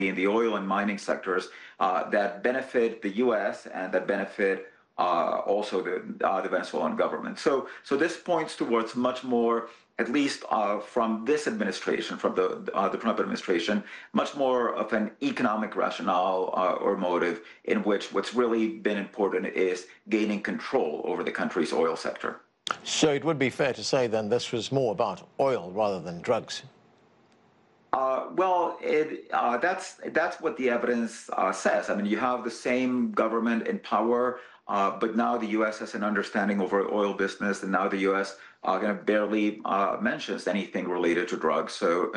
in the oil and mining sectors that benefit the U.S. and that benefit also the Venezuelan government. So this points towards much more, at least from this administration, from the Trump administration, much more of an economic rationale or motive in which what's really been important is gaining control over the country's oil sector. So it would be fair to say then this was more about oil rather than drugs. Well, that's what the evidence says. I mean, you have the same government in power, but now the U.S. has an understanding over oil business, and now the U.S. Barely mentions anything related to drugs. So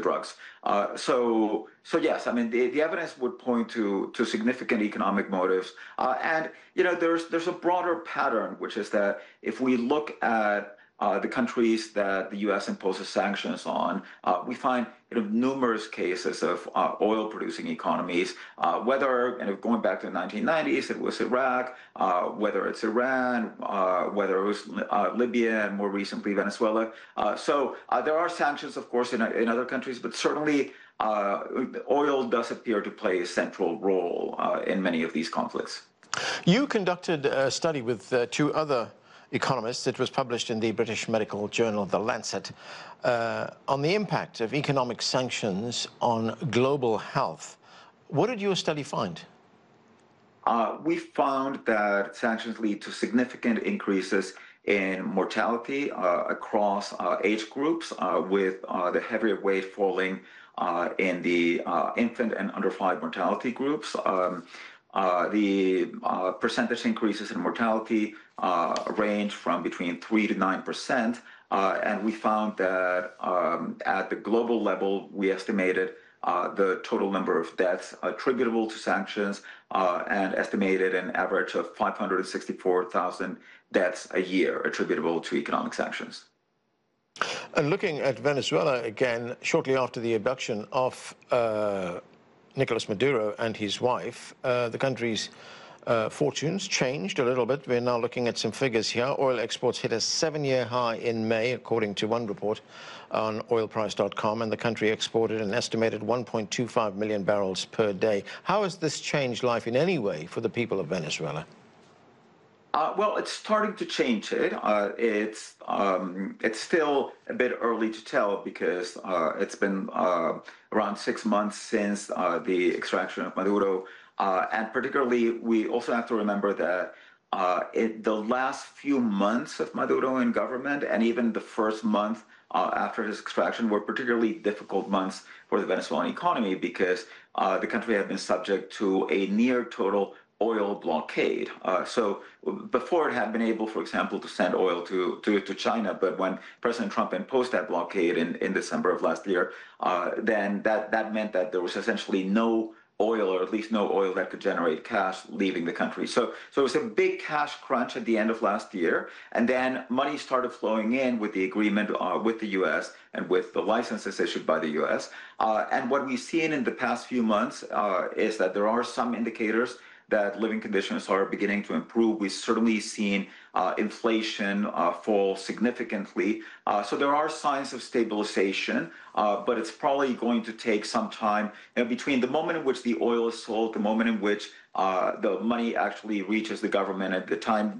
yes, I mean, the evidence would point to significant economic motives, and there's a broader pattern, which is that if we look at the countries that the U.S. imposes sanctions on, we find numerous cases of oil-producing economies, whether going back to the 1990s, it was Iraq, whether it's Iran, whether it was Libya, and more recently Venezuela. So there are sanctions, of course, in other countries, but certainly oil does appear to play a central role in many of these conflicts. You conducted a study with two other economists. It was published in the British medical journal, The Lancet, on the impact of economic sanctions on global health. What did your study find? We found that sanctions lead to significant increases in mortality across age groups, with the heavier weight falling in the infant and under 5 mortality groups. The percentage increases in mortality range from between 3 to 9%, and we found that at the global level, we estimated the total number of deaths attributable to sanctions and estimated an average of 564,000 deaths a year attributable to economic sanctions. And looking at Venezuela again, shortly after the abduction of Nicolas Maduro and his wife, the country's fortunes changed a little bit. We're now looking at some figures here. Oil exports hit a 7-year high in May, according to one report on oilprice.com, and the country exported an estimated 1.25 million barrels per day. How has this changed life in any way for the people of Venezuela? Well, it's starting to change it. It's still a bit early to tell because it's been around 6 months since the extraction of Maduro. And particularly, we also have to remember that in the last few months of Maduro in government, and even the first month after his extraction, were particularly difficult months for the Venezuelan economy because the country had been subject to a near total oil blockade. So before it had been able, for example, to send oil to China, but when President Trump imposed that blockade in December of last year, then that meant that there was essentially no oil, or at least no oil that could generate cash leaving the country. So it was a big cash crunch at the end of last year, and then money started flowing in with the agreement with the U.S. and with the licenses issued by the U.S. And what we've seen in the past few months is that there are some indicators that living conditions are beginning to improve. We've certainly seen inflation fall significantly. So there are signs of stabilization, but it's probably going to take some time between the moment in which the oil is sold, the moment in which the money actually reaches the government, at the time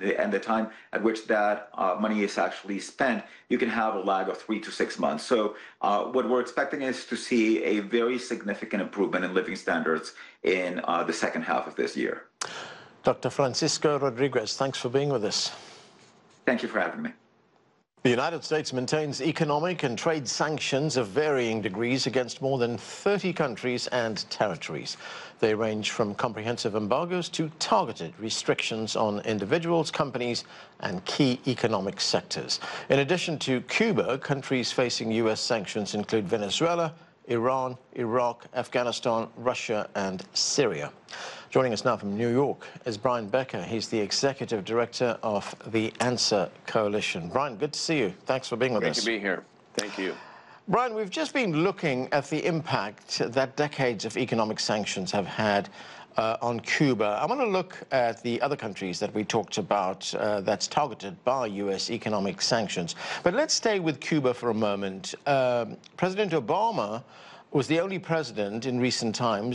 at which that money is actually spent. You can have a lag of 3 to 6 months. So what we're expecting is to see a very significant improvement in living standards in the second half of this year. Dr. Francisco Rodriguez, thanks for being with us. Thank you for having me. The United States maintains economic and trade sanctions of varying degrees against more than 30 countries and territories. They range from comprehensive embargoes to targeted restrictions on individuals, companies, and key economic sectors. In addition to Cuba, countries facing U.S. sanctions include Venezuela, Iran, Iraq, Afghanistan, Russia, and Syria. Joining us now from New York is Brian Becker. He's the Executive Director of the ANSWER Coalition. Brian, good to see you. Thanks for being with us. Great to be here. Thank you. Brian, we've just been looking at the impact that decades of economic sanctions have had on Cuba. I want to look at the other countries that we talked about that's targeted by U.S. economic sanctions. But let's stay with Cuba for a moment. President Obama was the only president in recent times